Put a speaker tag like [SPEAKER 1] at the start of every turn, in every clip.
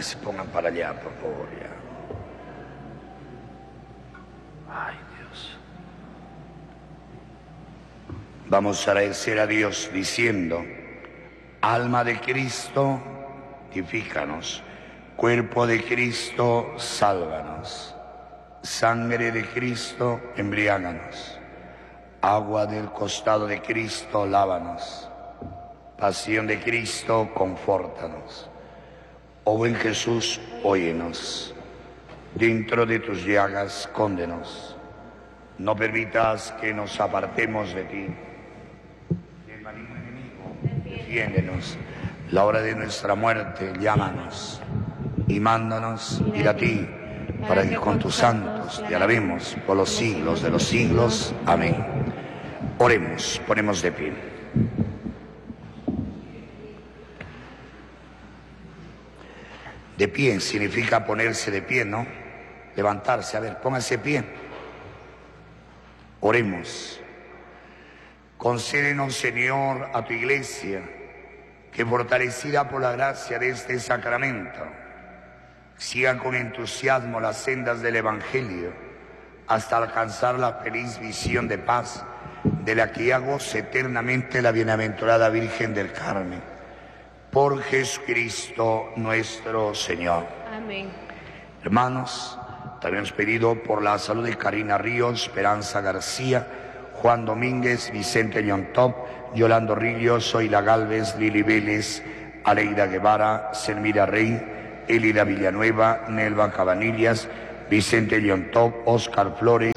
[SPEAKER 1] que se pongan para allá, por favor, ya. Ay, Dios. Vamos a agradecer a Dios diciendo: alma de Cristo, vivifícanos. Cuerpo de Cristo, sálvanos. Sangre de Cristo, embriáganos. Agua del costado de Cristo, lávanos. Pasión de Cristo, confórtanos. Oh buen Jesús, óyenos. Dentro de tus llagas, escóndenos. No permitas que nos apartemos de ti. Del maligno enemigo, defiéndenos. La hora de nuestra muerte, llámanos. Y mándanos ir a ti, para que con tus santos te alabemos por los siglos de los siglos. Amén. Oremos, ponemos de pie. De pie significa ponerse de pie, ¿no? Levantarse. A ver, póngase de pie. Oremos. Concédenos, Señor, a tu iglesia, que fortalecida por la gracia de este sacramento, siga con entusiasmo las sendas del Evangelio hasta alcanzar la feliz visión de paz de la que ya goce eternamente la bienaventurada Virgen del Carmen. Por Jesucristo nuestro Señor.
[SPEAKER 2] Amén.
[SPEAKER 1] Hermanos, también hemos pedido por la salud de Karina Ríos, Esperanza García, Juan Domínguez, Vicente Leontop, Yolando Rillos, Zoila Galvez, Lili Vélez, Aleida Guevara, Selmira Rey, Elida Villanueva, Nelva Cabanillas, Vicente Leontop, Oscar Flores,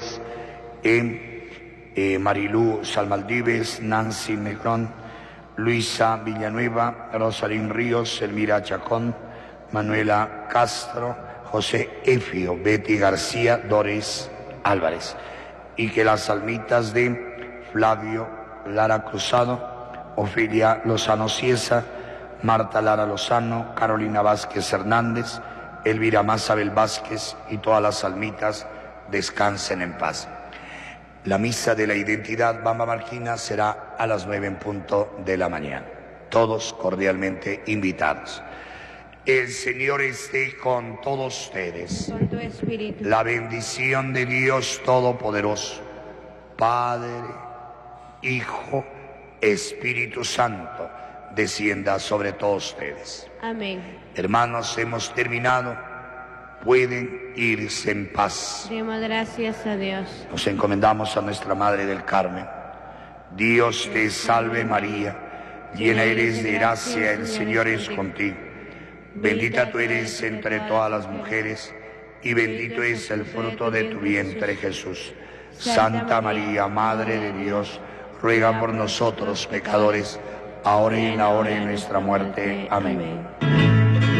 [SPEAKER 1] Marilú Salmaldives, Nancy Negrón, Luisa Villanueva, Rosalín Ríos, Elmira Chacón, Manuela Castro, José Efio, Betty García, Doris Álvarez. Y que las almitas de Flavio Lara Cruzado, Ofelia Lozano Ciesa, Marta Lara Lozano, Carolina Vázquez Hernández, Elvira Mazabel Vázquez y todas las almitas descansen en paz. La misa de la identidad Bamba Marquina será a las 9 en punto de la mañana. Todos cordialmente invitados. El Señor esté con todos ustedes.
[SPEAKER 2] Con tu espíritu.
[SPEAKER 1] La bendición de Dios Todopoderoso, Padre, Hijo, Espíritu Santo, descienda sobre todos ustedes.
[SPEAKER 2] Amén.
[SPEAKER 1] Hermanos, hemos terminado. Pueden irse en paz.
[SPEAKER 2] Demos gracias a Dios.
[SPEAKER 1] Nos encomendamos a nuestra Madre del Carmen. Dios te salve María, llena eres de gracia, el Señor es contigo. Bendita tú eres entre todas las mujeres, y bendito es el fruto de tu vientre, Jesús. Santa María, Madre de Dios, ruega por nosotros pecadores, ahora y en la hora de nuestra muerte. Amén.